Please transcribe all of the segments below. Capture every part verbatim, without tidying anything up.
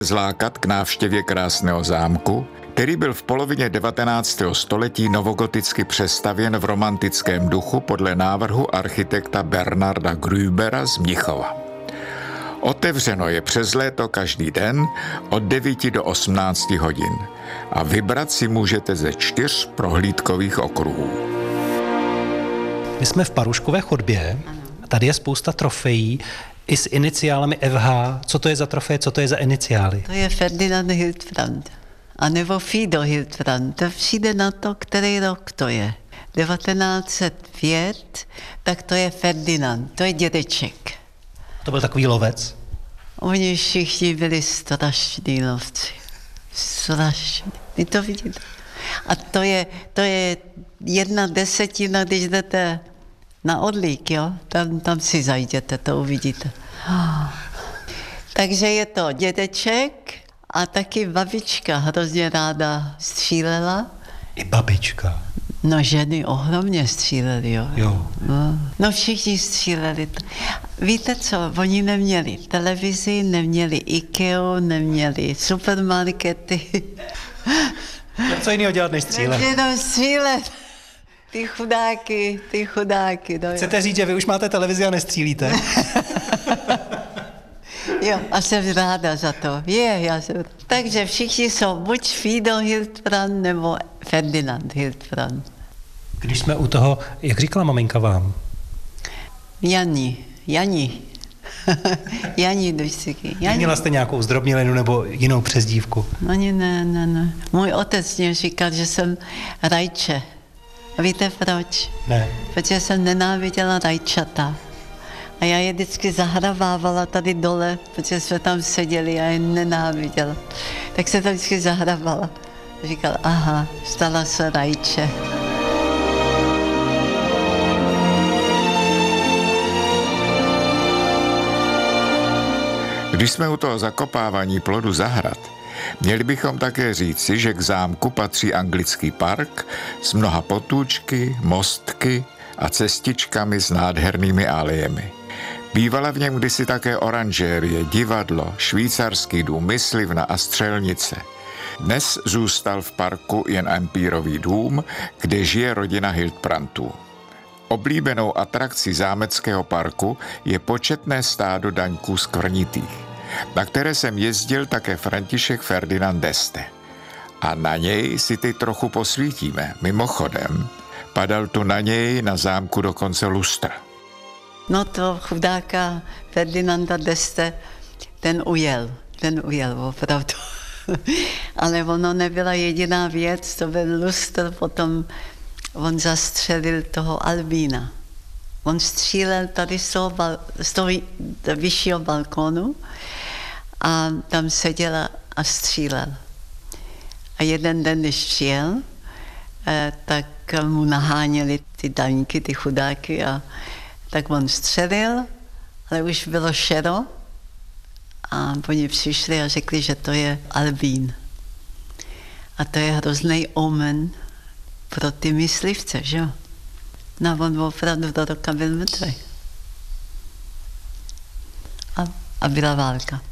zlákat k návštěvě krásného zámku, který byl v polovině devatenáctého století novogoticky přestavěn v romantickém duchu podle návrhu architekta Bernarda Grübera z Mnichova. Otevřeno je přes léto každý den od devíti do osmnácti hodin a vybrat si můžete ze čtyř prohlídkových okruhů. My jsme v Paruškové chodbě, tady je spousta trofejí i s iniciálami F H. Co to je za trofeje, co to je za iniciály? To je Ferdinand Hildfrand, anebo Fido Hildfrand. To přijde na to, který rok to je. devatenáct set pět, tak to je Ferdinand, to je dědeček. To byl takový lovec? Oni všichni byli strašní lovci. Strašní. Vy to vidíte. A to je, to je jedna desetina, když jdete na Odlík, jo? Tam, tam si zajděte, to uvidíte. Takže je to dědeček a taky babička hrozně ráda střílela. I babička. No ženy ohromně stříleli, jo. Jo. No, no všichni stříleli. Víte co, oni neměli televizi, neměli IKEA, neměli supermarkety. Co jiného dělat než střílet? Jenom střílet. Ty chudáky, ty chudáky. No Chcete říct, že vy už máte televizi a nestřílíte? Jo, a jsem ráda za to. Je, já jsem. Takže všichni jsou buď Fido Hildfrand nebo Ferdinand Hildfrand. Když jsme u toho, jak říkala maminka vám? Jani, Jani. Jani Dojsiky. Měla jste nějakou zdrobnělinu nebo jinou přezdívku? No ne, ne, ne, ne. Můj otec mě říkal, že jsem rajče. A víte proč? Ne. Protože jsem nenáviděla rajčata. A já je vždycky zahravávala tady dole, protože jsme tam seděli a je nenáviděla. Tak se tam vždycky zahravala. Říkal, aha, stala se rajče. Když jsme u toho zakopávání plodu zahrad, měli bychom také říci, že k zámku patří anglický park s mnoha potůčky, mostky a cestičkami s nádhernými alejemi. Bývala v něm kdysi také oranžérie, divadlo, švýcarský dům, myslivna a střelnice. Dnes zůstal v parku jen empírový dům, kde žije rodina Hildfrandů. Oblíbenou atrakcí zámeckého parku je početné stádo daňků skvrnitých, na které jsem jezdil také František Ferdinand d'Este. A na něj si teď trochu posvítíme. Mimochodem, padal tu na něj na zámku dokonce lustr. No to chudáka Ferdinanda d'Este, ten ujel, ten ujel opravdu. Ale ono nebyla jediná věc, to byl lustr, potom on zastřelil toho Albína. On střílel tady z toho, bal, z toho vyššího balkónu a tam seděl a střílel. A jeden den, když přijel, eh, tak mu naháněli ty daňky, ty chudáky a tak on střelil, ale už bylo šero a oni přišli a řekli, že to je Albín. A to je hrozný omen pro ty myslivce, že jo? No on opravdu do roka byl mrtvý. A, a byla válka.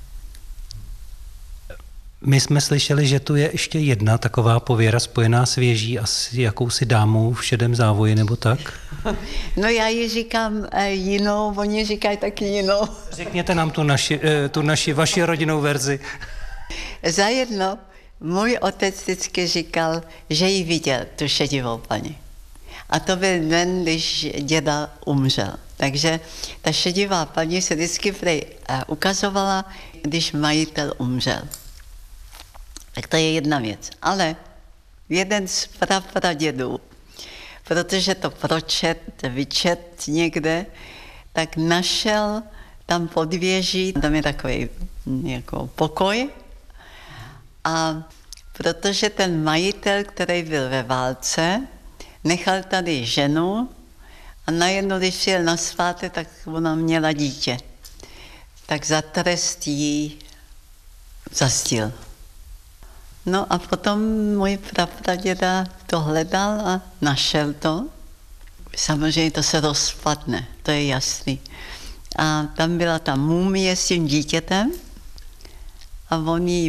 My jsme slyšeli, že tu je ještě jedna taková pověra spojená s věží a s jakousi dámou v šedém závoji, nebo tak? No já ji říkám eh, jinou, oni říkají taky jinou. Řekněte nám tu naši, eh, tu naši, vaši rodinnou verzi. Zajedno můj otec vždycky říkal, že ji viděl, tu šedivou paní. A to byl den, když děda umřel. Takže ta šedivá paní se vždycky prej eh, ukazovala, když majitel umřel. Tak to je jedna věc. Ale jeden z prapradědů, protože to pročet, vyčet někde, tak našel tam pod věží, tam je takový jako pokoj. A protože ten majitel, který byl ve válce, nechal tady ženu a najednou, když šel na svátek, tak ona měla dítě. Tak za trest jí zastil. No a potom můj prapraděda to hledal a našel to. Samozřejmě to se rozpadne, to je jasný. A tam byla ta mumie s tím dítětem a on jí